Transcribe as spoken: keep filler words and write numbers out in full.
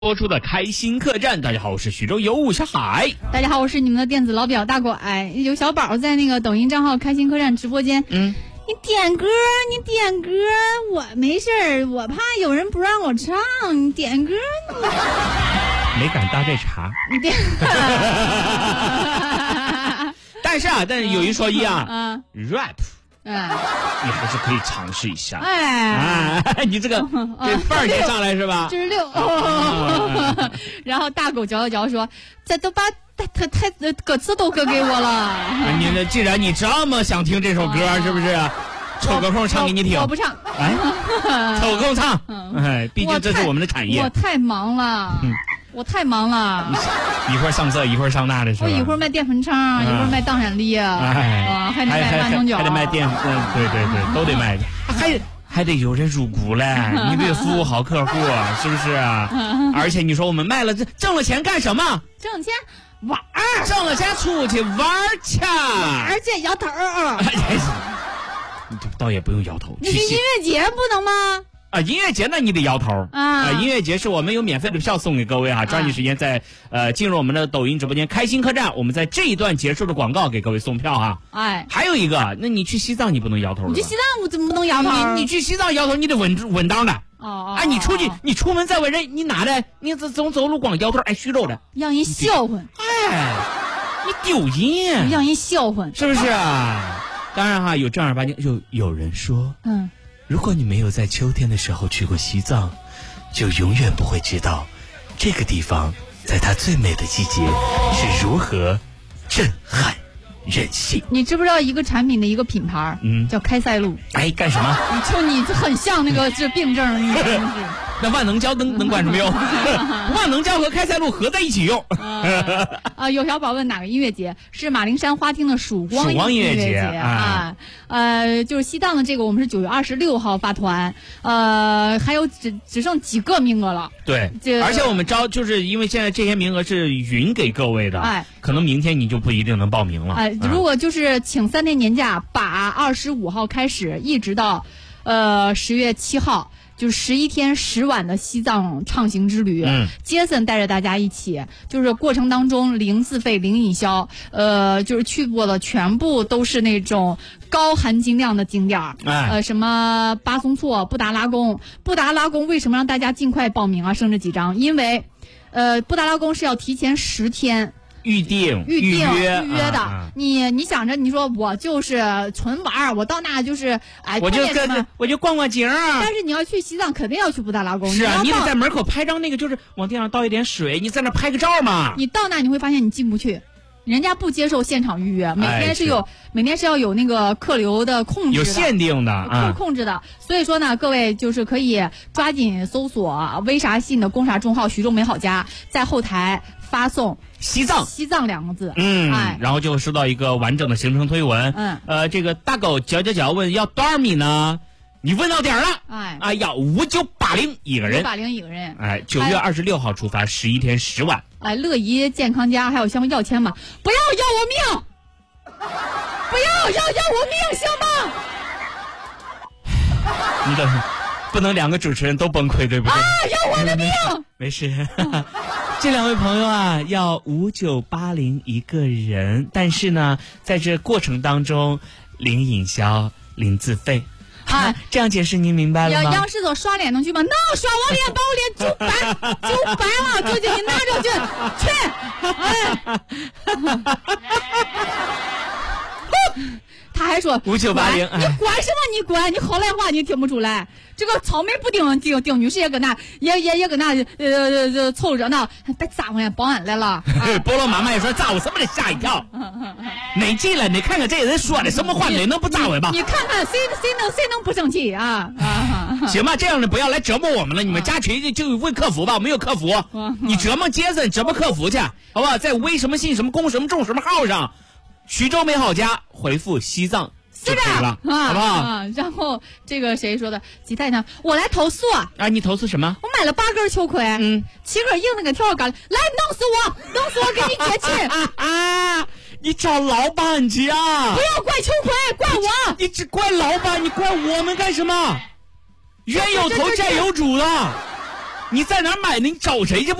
播出的开心客栈，大家好，我是徐州有五小海。 大家好，我是你们的电子老表大拐。有小宝在那个抖音账号开心客栈直播间，嗯，你点歌，你点歌，我没事儿，我怕有人不让我唱，你点歌，你没敢搭这茬。 你点， 但是啊，但是有一说一啊， 嗯 ，rap。 哎， 你还是可以尝试一下。 哎， 哎，你这个这范儿也上来是吧？ 就是六。哦、然后大狗嚼了嚼说：“这都把太太歌词都歌给我了。” 你这既然你这么想听这首歌，哦、是不是？抽个空唱给你听。 我, 我不唱。 哎，抽空唱。哎，毕竟这是我们的产业。 我太忙了。嗯。我太忙了， 一会儿上这一会儿上那的是吧？ 我一会儿卖淀粉肠，啊、一会儿卖当闪粒啊， 哎、 还得卖万能饺， 还得卖淀粉，嗯，对对对，都得卖，还还得有人入股嘞，你得服务好客户，是不是？而且你说我们卖了这挣了钱干什么？ 挣钱玩儿， 挣了钱出去玩去， 而且摇头。 你倒也不用摇头， 你去音乐节不能吗？ 啊，音乐节那你得摇头啊！音乐节是我们有免费的票送给各位哈，抓紧时间在呃进入我们的抖音直播间开心客栈，我们在这一段结束的广告给各位送票哈。哎，还有一个，那你去西藏你不能摇头， 你去西藏我怎么不能摇头？ 你你去西藏摇头，你得稳稳当的。 哦啊，你出去你出门在外人你哪的？你这总走路光摇头，哎虚肉的， 让人笑话。 哎，你丢人， 让人笑话， 是不是啊？当然哈，有正儿八经，有有人说，嗯。如果你没有在秋天的时候去过西藏，就永远不会知道这个地方在它最美的季节是如何震撼人心。 你知不知道一个产品的一个品牌，嗯，叫开塞露？ 哎，干什么？ 就你很像那个这病症，你真是。 那万能胶能能管什么用？万能胶和开塞露合在一起用。 啊、呃，有小宝问哪个音乐节？是马铃山花厅的曙光曙光音乐节啊。呃，就是西藏的这个，我们是九月二十六号发团，呃，还有只只剩几个名额了。 对，而且我们招就是因为现在这些名额是匀给各位的，哎，可能明天你就不一定能报名了。 哎，如果就是请三天年假，把二十五号开始一直到呃十月七号。就是十一天十晚的西藏畅行之旅，嗯，杰森带着大家一起，就是过程当中零自费零饮销，呃，就是去过的全部都是那种高含金量的景点儿，哎、呃，什么巴松措、布达拉宫，布达拉宫为什么让大家尽快报名啊？剩这几张，因为，呃，布达拉宫是要提前十天。 预定预定预约预约的，啊、你你想着你说我就是纯玩，我到那就是哎， 我就跟我就逛逛景啊。 但是你要去西藏，肯定要去布达拉宫。 是啊，你得在门口拍张那个，就是往地上倒一点水，你在那拍个照嘛。 你到那你会发现你进不去，人家不接受现场预约，每天是有、哎、是每天是要有那个客流的控制的， 有限定的啊，控制的。所以说呢，各位就是可以抓紧搜索微啥信的公啥众号徐州美好家，在后台发送。 西藏， 西藏两个字， 嗯，哎、然后就收到一个完整的行程推文，嗯，呃，这个大狗嚼嚼嚼问要多少米呢？你问到点儿了，哎，啊，要五九八零一个人， 五八零一个人， 哎，九月二十六号出发，十一天十晚， 哎，乐怡健康家还有想要钱吗？不要要我命，不要要要我命，行吗？ 你等，不能两个主持人都崩溃，对不对？ 啊，要我的命， 没事。这两位朋友啊，要五九八零一个人，但是呢，在这过程当中，零饮销、零自费。啊，这样解释您明白了吗？ 央视的刷脸能去吗？能刷我脸，把我脸就白就白了，舅舅你拿着去，去。哎。他还说五九八零， 你管什么？你管？你好赖话你听不出来？这个草莓布丁丁丁女士也搁那也也也搁那呃呃凑热闹，别咋回来？保安来了。啊、 菠萝妈妈也说咋我什么的吓一跳。哪进来？你看看这人说的什么话，哪能不咋回吧？ 你看看谁谁能谁能不生气啊？啊行吧，这样的不要来折磨我们了。你们加群就问客服吧，我们有客服。你折磨杰森，折磨客服去，好不好？在微什么信什么公什么众什么号上。徐州美好家回复西藏就可以了， 啊、 好不好？ 啊、然后这个谁说的？吉太太，我来投诉啊！ 啊，你投诉什么？ 我买了八根秋葵，嗯，七根硬的跟条杆，来弄死我，弄死我，给你解气！ 啊啊！你找老板去啊！ 不要怪秋葵，怪我！ 你只怪老板，你怪我们干什么？冤有头债有主的。 你在哪儿买的？你找谁去？